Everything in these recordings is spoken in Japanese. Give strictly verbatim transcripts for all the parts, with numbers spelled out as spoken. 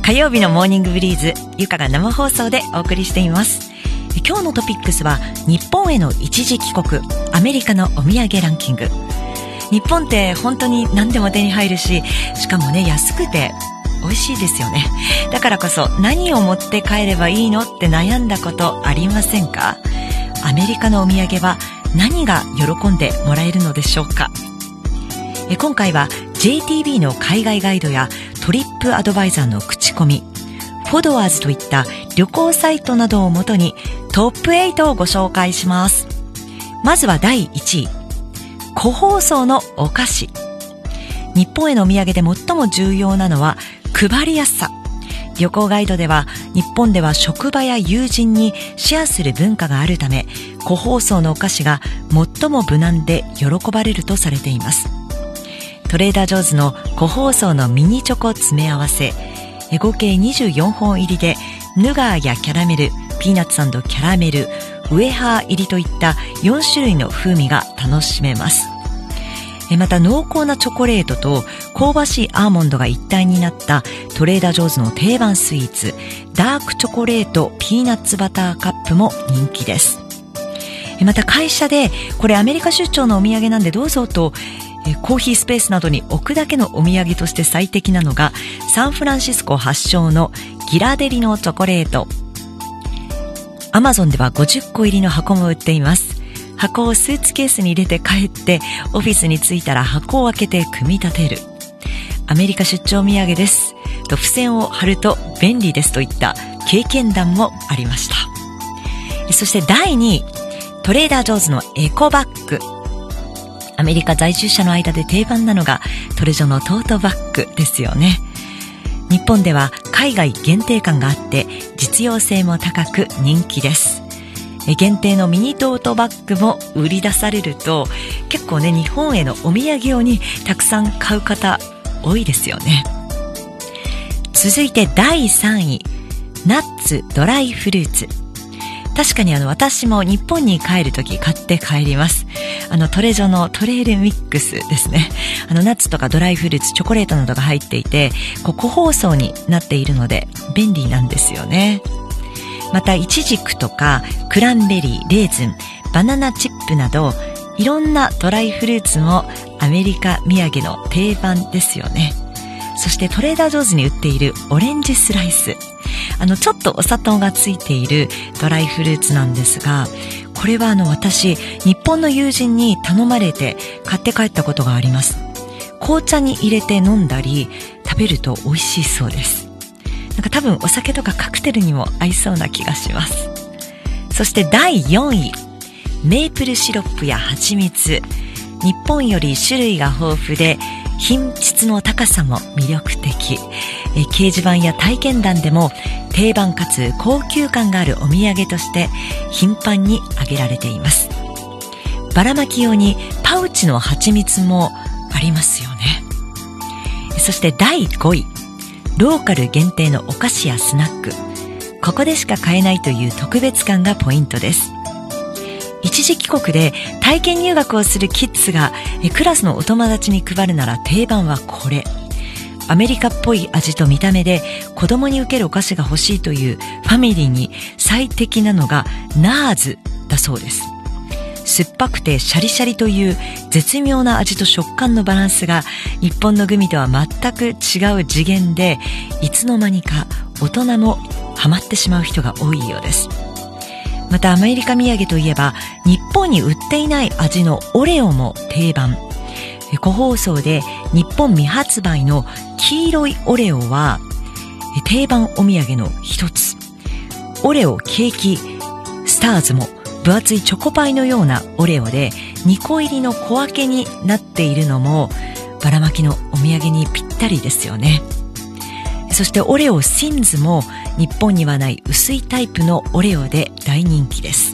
火曜日のモーニングブリーズ、ゆかが生放送でお送りしています。今日のトピックスは日本への一時帰国、アメリカのお土産ランキング。日本って本当に何でも手に入るし、しかもね、安くて美味しいですよね。だからこそ何を持って帰ればいいのって悩んだことありませんか？アメリカのお土産は何が喜んでもらえるのでしょうか？え今回は ジェイティービー の海外ガイドやトリップアドバイザーの口コミ、フォドワーズといった旅行サイトなどをもとにトップエイトをご紹介します。まずはだいいちい、個包装のお菓子。日本へのお土産で最も重要なのは配りやすさ。旅行ガイドでは日本では職場や友人にシェアする文化があるため、個包装のお菓子が最も無難で喜ばれるとされています。トレーダージョーズの個包装のミニチョコ詰め合わせ、合計にじゅうよんほん入りでヌガーやキャラメル、ピーナッツ&キャラメル、ウエハー入りといったよん種類の風味が楽しめます。また濃厚なチョコレートと香ばしいアーモンドが一体になったトレーダージョーズの定番スイーツ、ダークチョコレートピーナッツバターカップも人気です。また会社でこれアメリカ出張のお土産なんでどうぞとコーヒースペースなどに置くだけのお土産として最適なのがサンフランシスコ発祥のギラデリのチョコレート。アマゾンではごじゅっこ入りの箱も売っています。箱をスーツケースに入れて帰ってオフィスに着いたら箱を開けて組み立てる。アメリカ出張土産ですと付箋を貼ると便利ですといった経験談もありました。そしてだいにい、トレーダージョーズのエコバッグ。アメリカ在住者の間で定番なのがトレジョのトートバッグですよね。日本では海外限定感があって実用性も高く人気です。限定のミニトートバッグも売り出されると結構ね、日本へのお土産用にたくさん買う方多いですよね。続いてだいさんい、ナッツドライフルーツ。確かにあの私も日本に帰るとき買って帰ります。あのトレジョのトレイルミックスですね。あのナッツとかドライフルーツ、チョコレートなどが入っていて、こう個包装になっているので便利なんですよね。またイチジクとかクランベリー、レーズン、バナナチップなどいろんなドライフルーツもアメリカ土産の定番ですよね。そしてトレーダージョーズに売っているオレンジスライス、あのちょっとお砂糖がついているドライフルーツなんですが、これはあの私日本の友人に頼まれて買って帰ったことがあります。紅茶に入れて飲んだり食べると美味しいそうです。なんか多分お酒とかカクテルにも合いそうな気がします。そしてだいよんい、メープルシロップや蜂蜜。日本より種類が豊富で品質の高さも魅力的。え掲示板や体験談でも定番かつ高級感があるお土産として頻繁に挙げられています。ばらまき用にパウチの蜂蜜もありますよね。そしてだいごい、ローカル限定のお菓子やスナック。ここでしか買えないという特別感がポイントです。一時帰国で体験入学をするキッズがクラスのお友達に配るなら定番はこれ。アメリカっぽい味と見た目で子供に受けるお菓子が欲しいというファミリーに最適なのがナーズだそうです。酸っぱくてシャリシャリという絶妙な味と食感のバランスが日本のグミとは全く違う次元で、いつの間にか大人もハマってしまう人が多いようです。またアメリカ土産といえば日本に売っていない味のオレオも定番。個包装で日本未発売の黄色いオレオは定番お土産の一つ。オレオケーキスターズも分厚いチョコパイのようなオレオでにこ入りの小分けになっているのもばらまきのお土産にぴったりですよね。そしてオレオシンズも日本にはない薄いタイプのオレオで大人気です。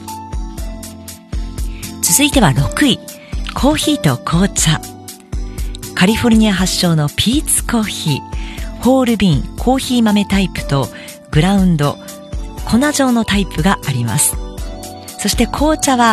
続いてはろくい、コーヒーと紅茶。カリフォルニア発祥のピーツコーヒー、ホールビーンコーヒー豆タイプとグラウンド粉状のタイプがあります。そして紅茶は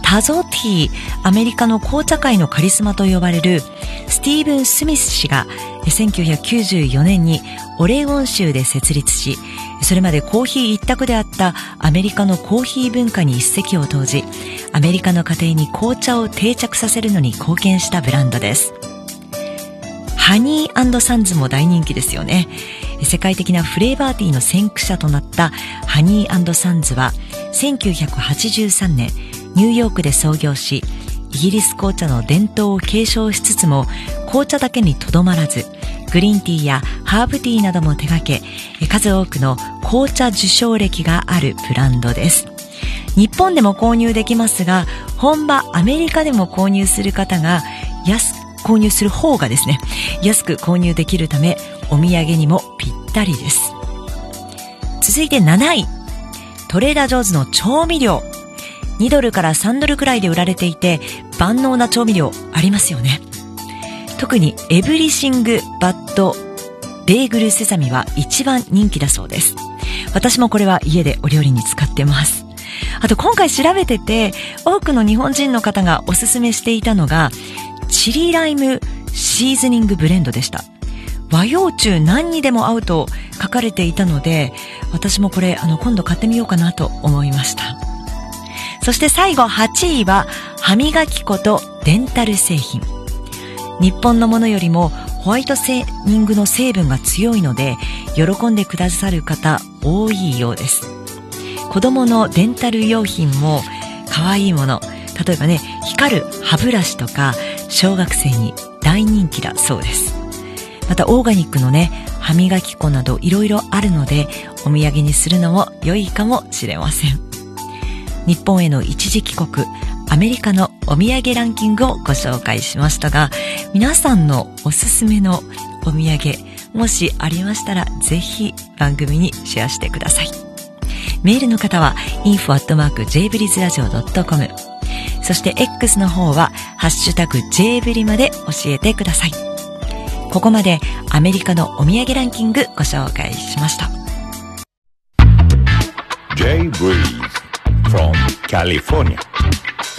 ハゾティー、アメリカの紅茶界のカリスマと呼ばれるスティーブン・スミス氏がせんきゅうひゃくきゅうじゅうよねんにオレゴン州で設立し、それまでコーヒー一択であったアメリカのコーヒー文化に一石を投じ、アメリカの家庭に紅茶を定着させるのに貢献したブランドです。ハニー&サンズも大人気ですよね。世界的なフレーバーティーの先駆者となったハニー&サンズはせんきゅうひゃくはちじゅうさんねんニューヨークで創業し、イギリス紅茶の伝統を継承しつつも紅茶だけにとどまらず、グリーンティーやハーブティーなども手掛け、数多くの紅茶受賞歴があるブランドです。日本でも購入できますが、本場アメリカでも購入する方が安く購入する方がですね、安く購入できるため、お土産にもぴったりです。続いてなない、トレーダージョーズの調味料。にドルからさんドルくらいで売られていて、万能な調味料ありますよね。特にエブリシングバッドベーグルセサミは一番人気だそうです。私もこれは家でお料理に使ってます。あと今回調べてて、多くの日本人の方がおすすめしていたのがチリライムシーズニングブレンドでした。和洋中何にでも合うと書かれていたので、私もこれあの今度買ってみようかなと思いました。そして最後はちいは歯磨き粉とデンタル製品。日本のものよりもホワイトセーニングの成分が強いので、喜んでくださる方多いようです。子供のデンタル用品も可愛いもの、例えばね、光る歯ブラシとか小学生に大人気だそうです。またオーガニックのね、歯磨き粉などいろいろあるので、お土産にするのも良いかもしれません。日本への一時帰国、アメリカのお土産ランキングをご紹介しましたが、皆さんのおすすめのお土産、もしありましたらぜひ番組にシェアしてください。メールの方は インフォ アットマーク ジェイブリズラジオ ドットコム、 そして X の方はハッシュタグ ジェイブリ まで教えてください。ここまでアメリカのお土産ランキングご紹介しました。 J-Breeze from California